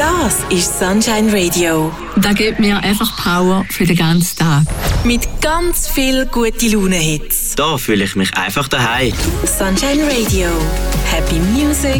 Das ist Sunshine Radio. Das gibt mir einfach Power für den ganzen Tag. Mit ganz viel gute Laune-Hits. Da fühle ich mich einfach daheim. Sunshine Radio. Happy Music.